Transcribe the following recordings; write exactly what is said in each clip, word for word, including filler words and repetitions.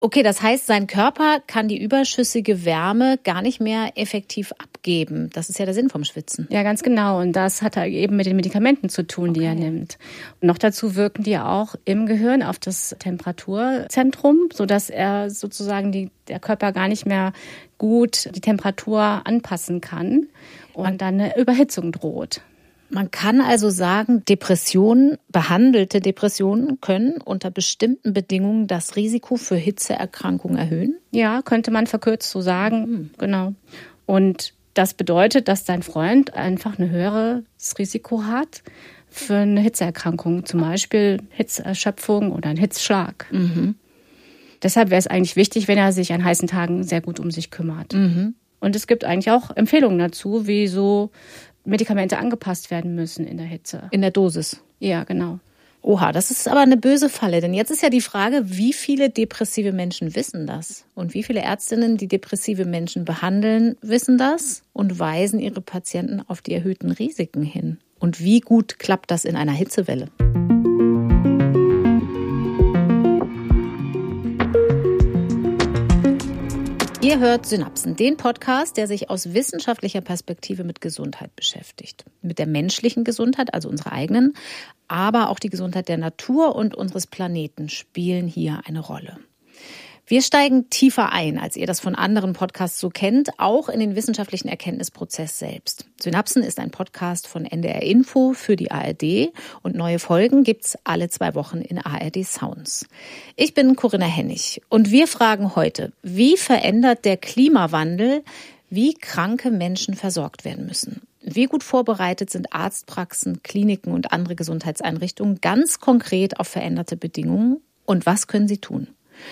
Okay, das heißt, sein Körper kann die überschüssige Wärme gar nicht mehr effektiv abgeben. Das ist ja der Sinn vom Schwitzen. Ja, ganz genau. Und das hat eben mit den Medikamenten zu tun, okay. die er nimmt. Und noch dazu wirken die auch im Gehirn auf das Temperaturzentrum, sodass er sozusagen die, der Körper gar nicht mehr gut die Temperatur anpassen kann und dann eine Überhitzung droht. Man kann also sagen, Depressionen, behandelte Depressionen können unter bestimmten Bedingungen das Risiko für Hitzeerkrankungen erhöhen? Ja, könnte man verkürzt so sagen, mhm. genau. Und das bedeutet, dass dein Freund einfach ein höheres Risiko hat für eine Hitzeerkrankung, zum Beispiel Hitzerschöpfung oder einen Hitzschlag. Mhm. Deshalb wäre es eigentlich wichtig, wenn er sich an heißen Tagen sehr gut um sich kümmert. Mhm. Und es gibt eigentlich auch Empfehlungen dazu, wie so Medikamente angepasst werden müssen in der Hitze. In der Dosis? Ja, genau. Oha, das ist aber eine böse Falle. Denn jetzt ist ja die Frage, wie viele depressive Menschen wissen das? Und wie viele Ärztinnen, die depressive Menschen behandeln, wissen das und weisen ihre Patienten auf die erhöhten Risiken hin? Und wie gut klappt das in einer Hitzewelle? Ihr hört Synapsen, den Podcast, der sich aus wissenschaftlicher Perspektive mit Gesundheit beschäftigt. Mit der menschlichen Gesundheit, also unserer eigenen, aber auch die Gesundheit der Natur und unseres Planeten spielen hier eine Rolle. Wir steigen tiefer ein, als ihr das von anderen Podcasts so kennt, auch in den wissenschaftlichen Erkenntnisprozess selbst. Synapsen ist ein Podcast von N D R Info für die A R D und neue Folgen gibt's alle zwei Wochen in A R D Sounds. Ich bin Corinna Hennig und wir fragen heute, wie verändert der Klimawandel, wie kranke Menschen versorgt werden müssen? Wie gut vorbereitet sind Arztpraxen, Kliniken und andere Gesundheitseinrichtungen ganz konkret auf veränderte Bedingungen? Und was können sie tun?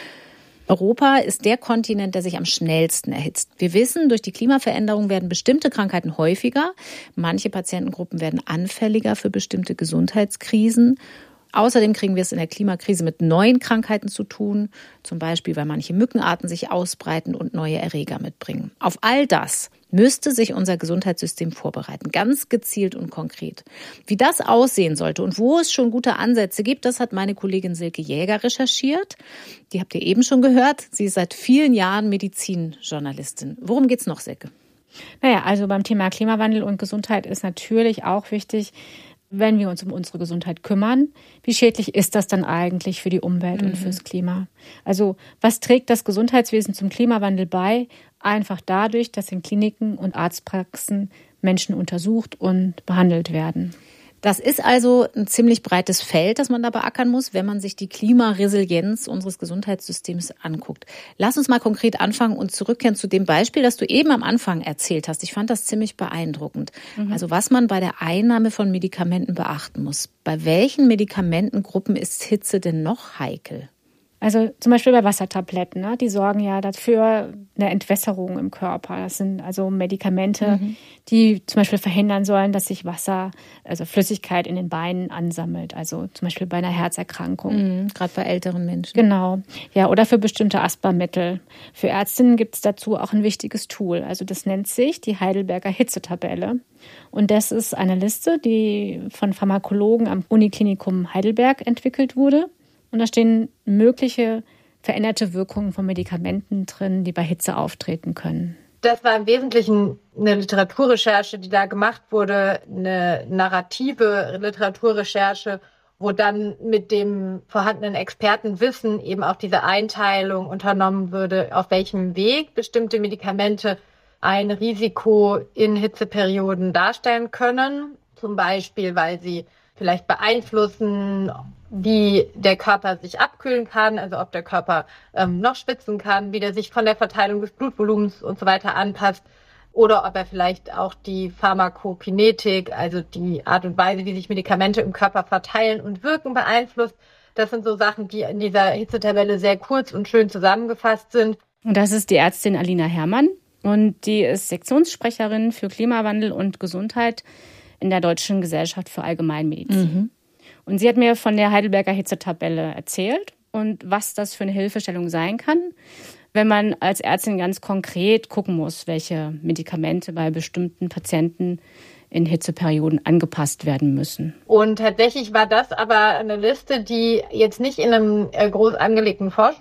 Europa ist der Kontinent, der sich am schnellsten erhitzt. Wir wissen, durch die Klimaveränderung werden bestimmte Krankheiten häufiger. Manche Patientengruppen werden anfälliger für bestimmte Gesundheitskrisen. Außerdem kriegen wir es in der Klimakrise mit neuen Krankheiten zu tun, zum Beispiel, weil manche Mückenarten sich ausbreiten und neue Erreger mitbringen. Auf all das müsste sich unser Gesundheitssystem vorbereiten, ganz gezielt und konkret. Wie das aussehen sollte und wo es schon gute Ansätze gibt, das hat meine Kollegin Silke Jäger recherchiert. Die habt ihr eben schon gehört. Sie ist seit vielen Jahren Medizinjournalistin. Worum geht's noch, Silke? Naja, also beim Thema Klimawandel und Gesundheit ist natürlich auch wichtig, wenn wir uns um unsere Gesundheit kümmern, wie schädlich ist das dann eigentlich für die Umwelt mhm. und fürs Klima? Also was trägt das Gesundheitswesen zum Klimawandel bei? Einfach dadurch, dass in Kliniken und Arztpraxen Menschen untersucht und behandelt werden. Das ist also ein ziemlich breites Feld, das man da beackern muss, wenn man sich die Klimaresilienz unseres Gesundheitssystems anguckt. Lass uns mal konkret anfangen und zurückkehren zu dem Beispiel, das du eben am Anfang erzählt hast. Ich fand das ziemlich beeindruckend. Mhm. Also was man bei der Einnahme von Medikamenten beachten muss. Bei welchen Medikamentengruppen ist Hitze denn noch heikel? Also zum Beispiel bei Wassertabletten, ne? Die sorgen ja dafür eine Entwässerung im Körper. Das sind also Medikamente, mhm. die zum Beispiel verhindern sollen, dass sich Wasser, also Flüssigkeit in den Beinen ansammelt. Also zum Beispiel bei einer Herzerkrankung. Mhm, gerade bei älteren Menschen. Genau. Ja, oder für bestimmte Asthmamittel. Für Ärztinnen gibt es dazu auch ein wichtiges Tool. Also das nennt sich die Heidelberger Hitzetabelle. Und das ist eine Liste, die von Pharmakologen am Uniklinikum Heidelberg entwickelt wurde. Und da stehen mögliche veränderte Wirkungen von Medikamenten drin, die bei Hitze auftreten können. Das war im Wesentlichen eine Literaturrecherche, die da gemacht wurde, eine narrative Literaturrecherche, wo dann mit dem vorhandenen Expertenwissen eben auch diese Einteilung unternommen würde, auf welchem Weg bestimmte Medikamente ein Risiko in Hitzeperioden darstellen können. Zum Beispiel, weil sie vielleicht beeinflussen, wie der Körper sich abkühlen kann, also ob der Körper ähm, noch schwitzen kann, wie der sich von der Verteilung des Blutvolumens und so weiter anpasst oder ob er vielleicht auch die Pharmakokinetik, also die Art und Weise, wie sich Medikamente im Körper verteilen und wirken, beeinflusst. Das sind so Sachen, die in dieser Hitzetabelle sehr kurz und schön zusammengefasst sind. Und das ist die Ärztin Alina Herrmann und die ist Sektionssprecherin für Klimawandel und Gesundheit in der Deutschen Gesellschaft für Allgemeinmedizin. Mhm. Und sie hat mir von der Heidelberger Hitzetabelle erzählt und was das für eine Hilfestellung sein kann, wenn man als Ärztin ganz konkret gucken muss, welche Medikamente bei bestimmten Patienten in Hitzeperioden angepasst werden müssen. Und tatsächlich war das aber eine Liste, die jetzt nicht in einem groß angelegten Forschungsprojekt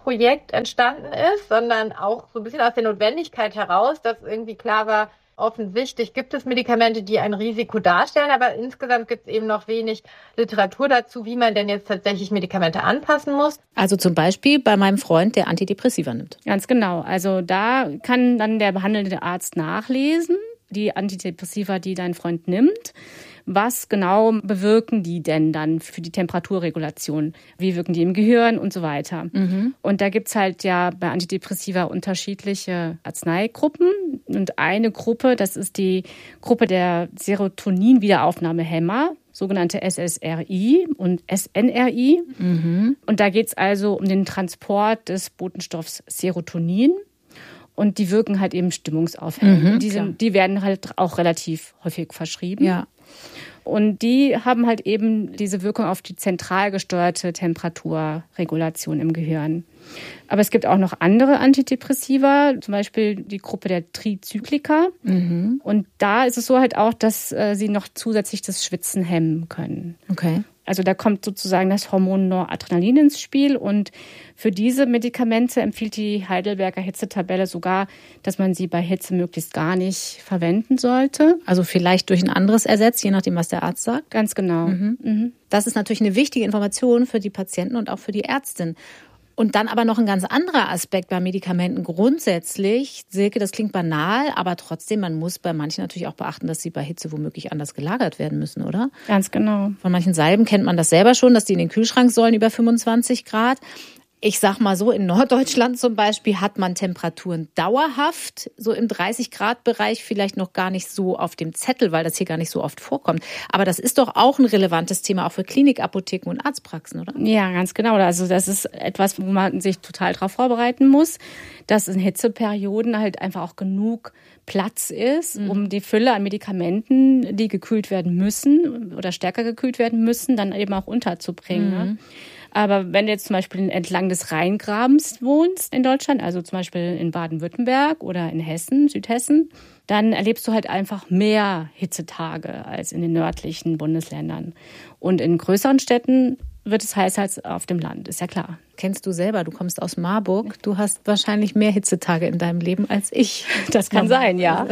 Projekt entstanden ist, sondern auch so ein bisschen aus der Notwendigkeit heraus, dass irgendwie klar war, offensichtlich gibt es Medikamente, die ein Risiko darstellen, aber insgesamt gibt es eben noch wenig Literatur dazu, wie man denn jetzt tatsächlich Medikamente anpassen muss. Also zum Beispiel bei meinem Freund, der Antidepressiva nimmt. Ganz genau. Also da kann dann der behandelnde Arzt nachlesen, die Antidepressiva, die dein Freund nimmt. Was genau bewirken die denn dann für die Temperaturregulation? Wie wirken die im Gehirn und so weiter? Mhm. Und da gibt's halt ja bei Antidepressiva unterschiedliche Arzneigruppen. Und eine Gruppe, das ist die Gruppe der Serotonin-Wiederaufnahmehämmer, sogenannte S S R I und S N R I. Mhm. Und da geht's also um den Transport des Botenstoffs Serotonin. Und die wirken halt eben stimmungsaufhellend. Mhm, die, sind, die werden halt auch relativ häufig verschrieben. Ja. Und die haben halt eben diese Wirkung auf die zentral gesteuerte Temperaturregulation im Gehirn. Aber es gibt auch noch andere Antidepressiva, zum Beispiel die Gruppe der Trizyklika. Mhm. Und da ist es so halt auch, dass äh, sie noch zusätzlich das Schwitzen hemmen können. Okay. Also da kommt sozusagen das Hormon Noradrenalin ins Spiel. Und für diese Medikamente empfiehlt die Heidelberger Hitzetabelle sogar, dass man sie bei Hitze möglichst gar nicht verwenden sollte. Also vielleicht durch ein anderes ersetzt, je nachdem, was der Arzt sagt? Ganz genau. Mhm. Mhm. Das ist natürlich eine wichtige Information für die Patienten und auch für die Ärztin. Und dann aber noch ein ganz anderer Aspekt bei Medikamenten grundsätzlich. Silke, das klingt banal, aber trotzdem, man muss bei manchen natürlich auch beachten, dass sie bei Hitze womöglich anders gelagert werden müssen, oder? Ganz genau. Von manchen Salben kennt man das selber schon, dass die in den Kühlschrank sollen über fünfundzwanzig Grad. Ich sag mal so, in Norddeutschland zum Beispiel hat man Temperaturen dauerhaft, so im dreißig Grad Bereich, vielleicht noch gar nicht so auf dem Zettel, weil das hier gar nicht so oft vorkommt. Aber das ist doch auch ein relevantes Thema, auch für Klinikapotheken und Arztpraxen, oder? Ja, ganz genau. Also das ist etwas, wo man sich total darauf vorbereiten muss, dass in Hitzeperioden halt einfach auch genug Platz ist, mhm. um die Fülle an Medikamenten, die gekühlt werden müssen oder stärker gekühlt werden müssen, dann eben auch unterzubringen. Mhm. Ne? Aber wenn du jetzt zum Beispiel entlang des Rheingrabens wohnst in Deutschland, also zum Beispiel in Baden-Württemberg oder in Hessen, Südhessen, dann erlebst du halt einfach mehr Hitzetage als in den nördlichen Bundesländern. Und in größeren Städten wird es heißer als auf dem Land, ist ja klar. Kennst du selber, du kommst aus Marburg, du hast wahrscheinlich mehr Hitzetage in deinem Leben als ich. Das kann sein, ja.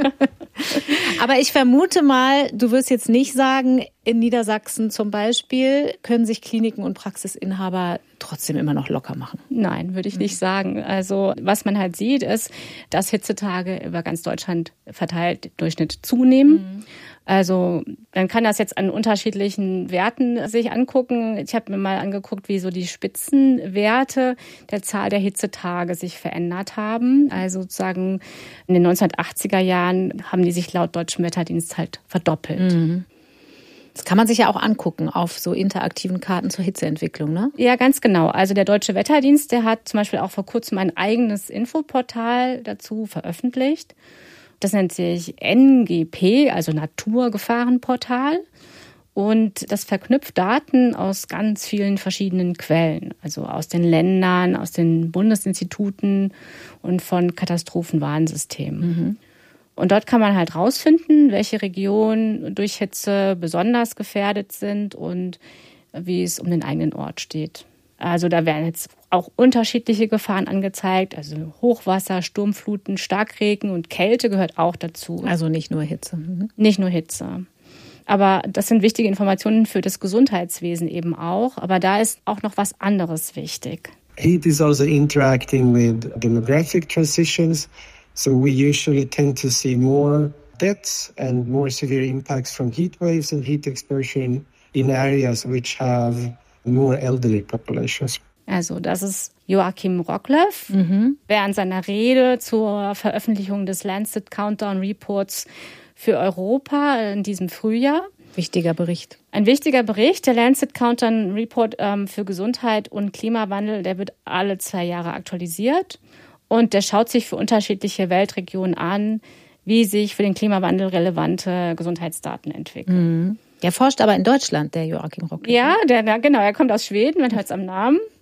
Aber ich vermute mal, du wirst jetzt nicht sagen, in Niedersachsen zum Beispiel können sich Kliniken und Praxisinhaber trotzdem immer noch locker machen. Nein, würde ich nicht sagen. Also was man halt sieht, ist, dass Hitzetage über ganz Deutschland verteilt im Durchschnitt zunehmen. Mhm. Also man kann das jetzt an unterschiedlichen Werten sich angucken. Ich habe mir mal angeguckt, wie so die Spitzenwerte der Zahl der Hitzetage sich verändert haben. Also sozusagen in den neunzehnhundertachtziger Jahren haben die sich laut Deutschem Wetterdienst halt verdoppelt. Mhm. Das kann man sich ja auch angucken auf so interaktiven Karten zur Hitzeentwicklung, ne? Ja, ganz genau. Also der Deutsche Wetterdienst, der hat zum Beispiel auch vor kurzem ein eigenes Infoportal dazu veröffentlicht. Das nennt sich N G P, also Naturgefahrenportal. Und das verknüpft Daten aus ganz vielen verschiedenen Quellen, also aus den Ländern, aus den Bundesinstituten und von Katastrophenwarnsystemen. Mhm. Und dort kann man halt rausfinden, welche Regionen durch Hitze besonders gefährdet sind und wie es um den eigenen Ort steht. Also da werden jetzt auch unterschiedliche Gefahren angezeigt, also Hochwasser, Sturmfluten, Starkregen und Kälte gehört auch dazu. Also nicht nur Hitze. Mhm. Nicht nur Hitze. Aber das sind wichtige Informationen für das Gesundheitswesen eben auch. Aber da ist auch noch was anderes wichtig. Heat is also interacting with demographic transitions. So we usually tend to see more deaths and more severe impacts from heat waves and heat exposure in areas which have more elderly populations. Also das ist Joachim Rockleff. Mhm. Während seiner Rede zur Veröffentlichung des Lancet Countdown Reports für Europa in diesem Frühjahr. Wichtiger Bericht. Ein wichtiger Bericht. Der Lancet Countdown Report ähm, für Gesundheit und Klimawandel, der wird alle zwei Jahre aktualisiert. Und der schaut sich für unterschiedliche Weltregionen an, wie sich für den Klimawandel relevante Gesundheitsdaten entwickeln. Mhm. Der forscht aber in Deutschland, der Joachim Rockleff. Ja, der, der, genau, er kommt aus Schweden, man hört es am Namen.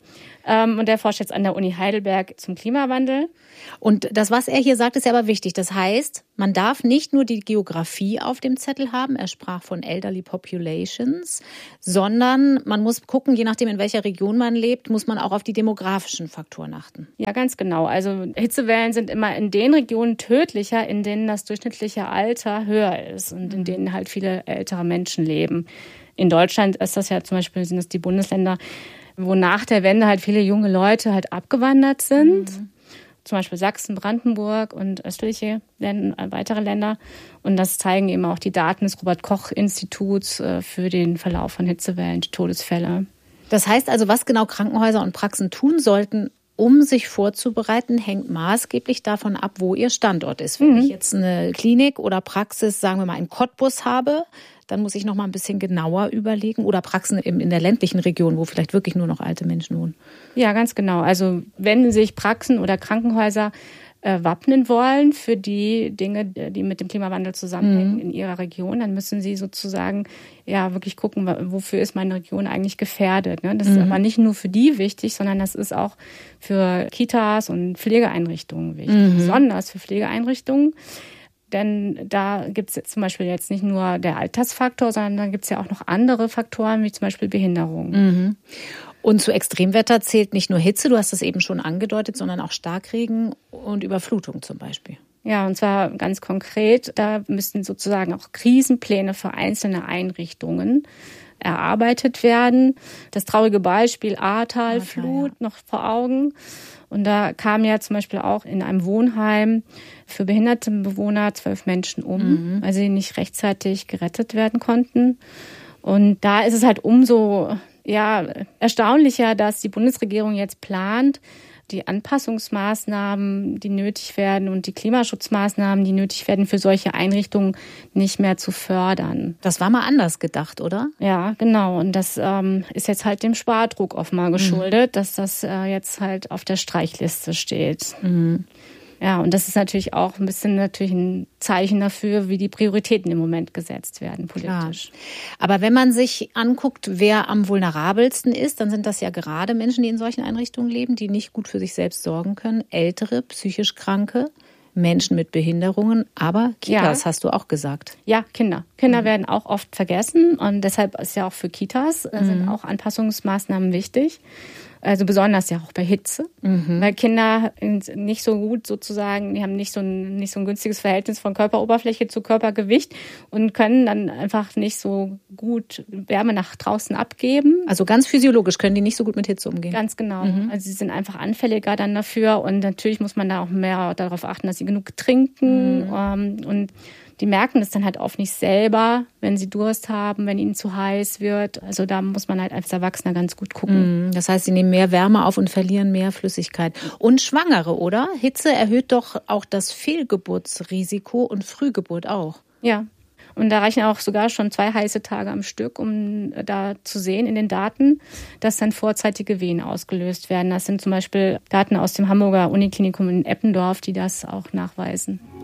Ähm, und der forscht jetzt an der Uni Heidelberg zum Klimawandel. Und das, was er hier sagt, ist ja aber wichtig. Das heißt, man darf nicht nur die Geografie auf dem Zettel haben, er sprach von Elderly Populations, sondern man muss gucken, je nachdem, in welcher Region man lebt, muss man auch auf die demografischen Faktoren achten. Ja, ganz genau. Also Hitzewellen sind immer in den Regionen tödlicher, in denen das durchschnittliche Alter höher ist und in denen halt viele ältere Menschen leben. In Deutschland ist das ja zum Beispiel, sind das die Bundesländer, wo nach der Wende halt viele junge Leute halt abgewandert sind. Mhm. Zum Beispiel Sachsen, Brandenburg und östliche Länder, weitere Länder. Und das zeigen eben auch die Daten des Robert-Koch-Instituts für den Verlauf von Hitzewellen, die Todesfälle. Das heißt also, was genau Krankenhäuser und Praxen tun sollten, um sich vorzubereiten, hängt maßgeblich davon ab, wo ihr Standort ist. Wenn mhm. ich jetzt eine Klinik oder Praxis, sagen wir mal, in Cottbus habe, dann muss ich noch mal ein bisschen genauer überlegen. Oder Praxen in der ländlichen Region, wo vielleicht wirklich nur noch alte Menschen wohnen. Ja, ganz genau. Also wenn sich Praxen oder Krankenhäuser äh, wappnen wollen für die Dinge, die mit dem Klimawandel zusammenhängen mhm. in ihrer Region, dann müssen sie sozusagen ja wirklich gucken, wofür ist meine Region eigentlich gefährdet. Ne? Das mhm. ist aber nicht nur für die wichtig, sondern das ist auch für Kitas und Pflegeeinrichtungen wichtig. Mhm. Besonders für Pflegeeinrichtungen. Denn da gibt es jetzt zum Beispiel jetzt nicht nur der Altersfaktor, sondern da gibt es ja auch noch andere Faktoren, wie zum Beispiel Behinderung. Mhm. Und zu Extremwetter zählt nicht nur Hitze, du hast es eben schon angedeutet, sondern auch Starkregen und Überflutung zum Beispiel. Ja, und zwar ganz konkret, da müssten sozusagen auch Krisenpläne für einzelne Einrichtungen erarbeitet werden. Das traurige Beispiel Ahrtal-Flut ja. noch vor Augen. Und da kamen ja zum Beispiel auch in einem Wohnheim für behinderte Bewohner zwölf Menschen um, mhm. weil sie nicht rechtzeitig gerettet werden konnten. Und da ist es halt umso ja, erstaunlicher, dass die Bundesregierung jetzt plant, die Anpassungsmaßnahmen, die nötig werden und die Klimaschutzmaßnahmen, die nötig werden für solche Einrichtungen, nicht mehr zu fördern. Das war mal anders gedacht, oder? Ja, genau. Und das ähm, ist jetzt halt dem Spardruck offenbar geschuldet, mhm. dass das äh, jetzt halt auf der Streichliste steht. Mhm. Ja, und das ist natürlich auch ein bisschen natürlich ein Zeichen dafür, wie die Prioritäten im Moment gesetzt werden, politisch. Klar. Aber wenn man sich anguckt, wer am vulnerabelsten ist, dann sind das ja gerade Menschen, die in solchen Einrichtungen leben, die nicht gut für sich selbst sorgen können. Ältere, psychisch Kranke, Menschen mit Behinderungen, aber Kitas, ja. hast du auch gesagt. Ja, Kinder. Kinder mhm. werden auch oft vergessen und deshalb ist ja auch für Kitas mhm. sind auch Anpassungsmaßnahmen wichtig. Also besonders ja auch bei Hitze, mhm. weil Kinder nicht so gut sozusagen, die haben nicht so ein nicht so ein günstiges Verhältnis von Körperoberfläche zu Körpergewicht und können dann einfach nicht so gut Wärme nach draußen abgeben. Also ganz physiologisch können die nicht so gut mit Hitze umgehen. Ganz genau. Mhm. Also sie sind einfach anfälliger dann dafür und natürlich muss man da auch mehr darauf achten, dass sie genug trinken mhm. und die merken das dann halt oft nicht selber, wenn sie Durst haben, wenn ihnen zu heiß wird. Also da muss man halt als Erwachsener ganz gut gucken. Das heißt, sie nehmen mehr Wärme auf und verlieren mehr Flüssigkeit. Und Schwangere, oder? Hitze erhöht doch auch das Fehlgeburtsrisiko und Frühgeburt auch. Ja. Und da reichen auch sogar schon zwei heiße Tage am Stück, um da zu sehen in den Daten, dass dann vorzeitige Wehen ausgelöst werden. Das sind zum Beispiel Daten aus dem Hamburger Uniklinikum in Eppendorf, die das auch nachweisen.